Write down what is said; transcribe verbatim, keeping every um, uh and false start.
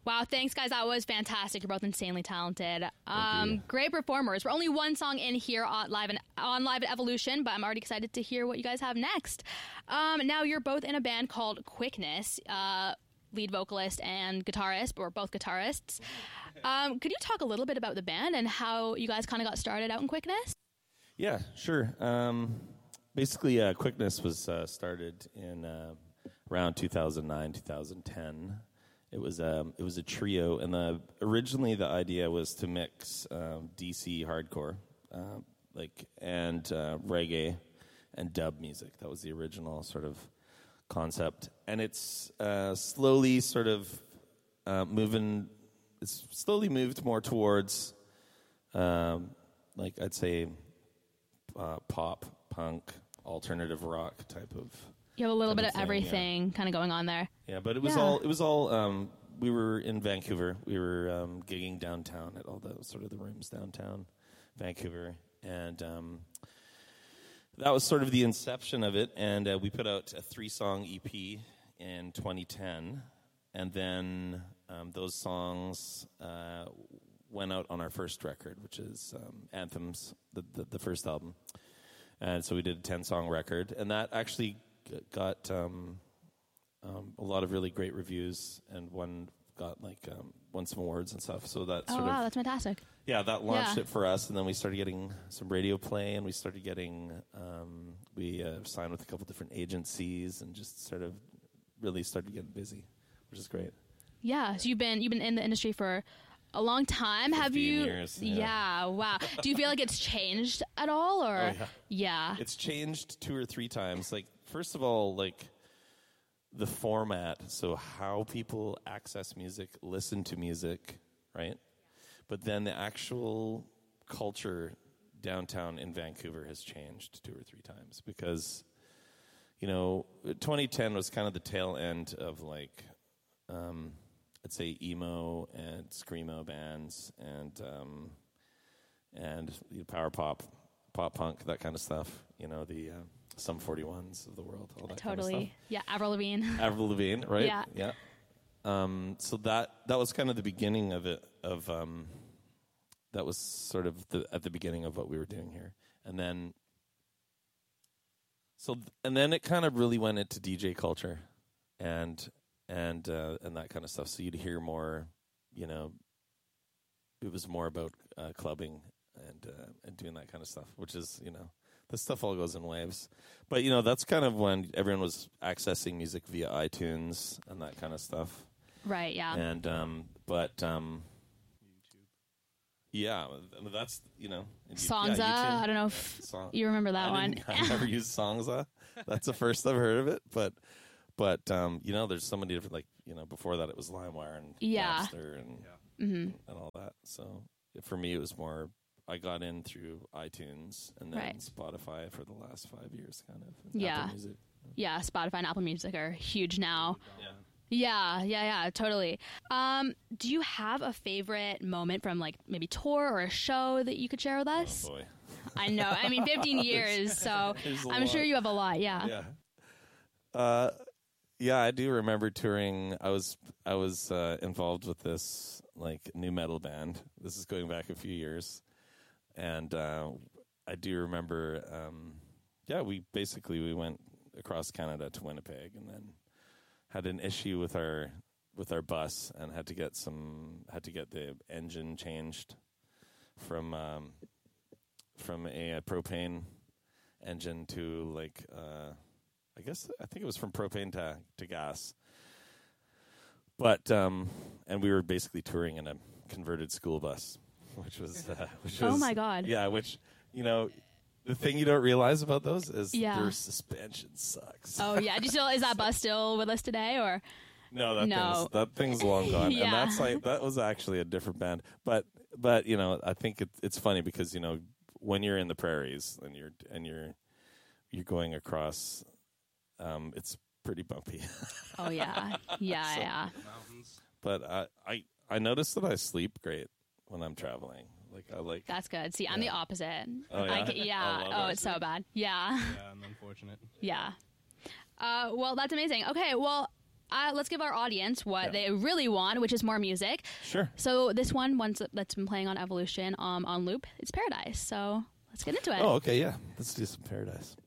Wow, thanks, guys. That was fantastic. You're both insanely talented. you. Um, great performers. We're only one song in here on live and on live at Evolution, but I'm already excited to hear what you guys have next. Um, now, you're both in a band called Quickness. Uh, lead vocalist and guitarist, but we're both guitarists. Um, could you talk a little bit about the band and how you guys kind of got started out in Quickness? Yeah, sure. Um, basically, uh, Quickness was uh, started in uh, around two thousand nine, two thousand ten. It was um, it was a trio, and the originally the idea was to mix um, D C hardcore, uh, like and uh, reggae and dub music. That was the original sort of concept, and it's uh, slowly sort of uh, moving. It's slowly moved more towards, um, like I'd say, uh, pop, punk, alternative rock type of. You have a little bit of thing, everything yeah. kind of going on there. Yeah, but it was Yeah. all. It was all. Um, we were in Vancouver. We were um, gigging downtown at all the sort of the rooms downtown, Vancouver, and um, that was sort of the inception of it. And uh, we put out a three-song E P in twenty ten, and then um, those songs uh, went out on our first record, which is um, Anthems, the, the the first album. And so we did a ten-song record, and that actually got um, um, a lot of really great reviews, and one got like um, won some awards and stuff. So that Oh, sort wow, of that's fantastic. yeah, that launched Yeah. it for us, and then we started getting some radio play, and we started getting um, we uh, signed with a couple different agencies, and just sort of really started getting busy, which is great. Yeah, so you've been you've been in the industry for a long time. Have fifteen you? years, yeah. Wow. Do you feel like it's changed at all, or Oh, yeah. yeah. It's changed two or three times. Like, first of all, like the format, so how people access music, listen to music, right? But then the actual culture downtown in Vancouver has changed two or three times because, you know, twenty ten was kind of the tail end of like, um, I'd say emo and screamo bands and um, and you know, power pop, pop punk, that kind of stuff. You know, the uh, Sum forty-ones of the world, all that Totally. kind of Yeah, Avril Lavigne. stuff. Avril Lavigne, right? Yeah. Yeah. Um, so that that was kind of the beginning of it. Of um, that was sort of the at the beginning of what we were doing here, and then so th- and then it kind of really went into D J culture, and and uh, and that kind of stuff. So you'd hear more, you know, it was more about uh, clubbing and uh, and doing that kind of stuff, which is, you know, this stuff all goes in waves. But, you know, that's kind of when everyone was accessing music via iTunes and that kind of stuff. Right, yeah. And, um, but, um, yeah, that's, you know. Songza, yeah, I don't know if Song- you remember that I one. didn't- I never used Songza. That's the first I've heard of it. But, but um, you know, there's so many different, like, you know, before that it was LimeWire and Yeah. Napster and, Mm-hmm. and all that. So for me, it was more, I got in through iTunes and then Right. Spotify for the last five years, kind of. and Yeah. Apple Music. Yeah, Spotify and Apple Music are huge now. Yeah. Yeah, yeah, yeah, totally. Um, do you have a favorite moment from like maybe tour or a show that you could share with us? Oh, boy. I know. I mean, fifteen years, so There's a I'm lot. sure you have a lot. Yeah. Yeah. Uh, yeah, I do remember touring. I was I was uh, involved with this like new metal band. This is going back a few years, and uh, I do remember. Um, yeah, we basically we went across Canada to Winnipeg, and then had an issue with our with our bus, and had to get some had to get the engine changed from um, from a, a propane engine to like. Uh, I guess I think it was from propane to to gas, but um, and we were basically touring in a converted school bus, which was uh, which was Oh my God. yeah, which you know the thing you don't realize about those is Yeah. their suspension sucks. Oh yeah. Do you still is that bus still with us today or? No, that No. thing's that thing's long gone, Yeah. and that's like that was actually a different band. But but you know I think it, it's funny because you know when you're in the prairies and you're and you're you're going across. Um, it's pretty bumpy. Oh yeah. Yeah, So- yeah. Mountains. But I, I I noticed that I sleep great when I'm traveling. Like I like. That's good. See, I'm the opposite. Oh, I yeah? ca- yeah. I love Oh, that. it's so bad. Yeah. Yeah, I'm unfortunate. Yeah. Uh, well, that's amazing. Okay, well, uh, let's give our audience what Yeah. they really want, which is more music. Sure. So this one, one that's been playing on Evolution um, on loop, it's Paradise. So let's get into it. Oh, okay, yeah. Let's do some Paradise.